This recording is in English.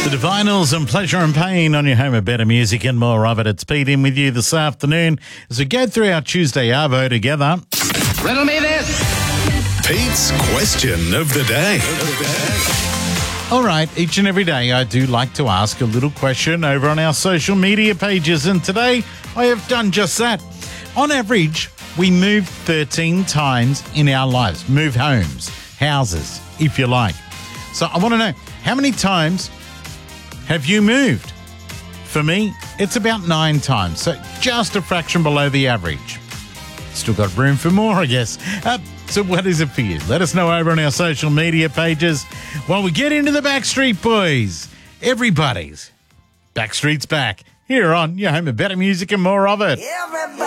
The Divinals and Pleasure and Pain on your home of better music and more of it. It's Pete in with you this afternoon as we go through our Tuesday Arvo together. Riddle me this. Pete's question of the day. All right, each and every day I do like to ask a little question over on our social media pages, and today I have done just that. On average, we move 13 times in our lives. Move homes, houses, if you like. So I want to know, how many times have you moved? For me, it's about 9 times, so just a fraction below the average. Still got room for more, I guess. So what is it for you? Let us know over on our social media pages. While we get into the Backstreet Boys, everybody's Backstreet's back here on your home of better music and more of it.